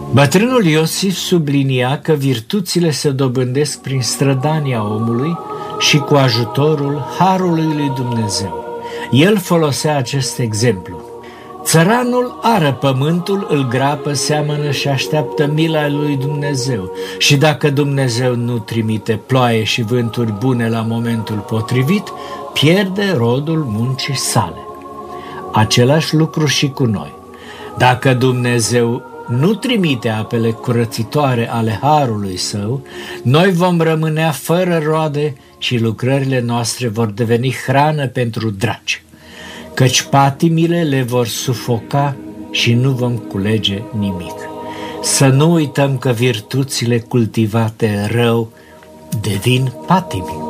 Bătrânul Iosif sublinia că virtuțile se dobândesc prin strădania omului și cu ajutorul harului lui Dumnezeu. El folosea acest exemplu. Țăranul ară pământul, îl grapă, seamănă și așteaptă mila lui Dumnezeu. Și dacă Dumnezeu nu trimite ploaie și vânturi bune la momentul potrivit, pierde rodul muncii sale. Același lucru și cu noi. Dacă Dumnezeu nu trimite apele curățitoare ale harului său, noi vom rămâne fără roade și lucrările noastre vor deveni hrană pentru draci, căci patimile le vor sufoca și nu vom culege nimic. Să nu uităm că virtuțile cultivate rău devin patimi.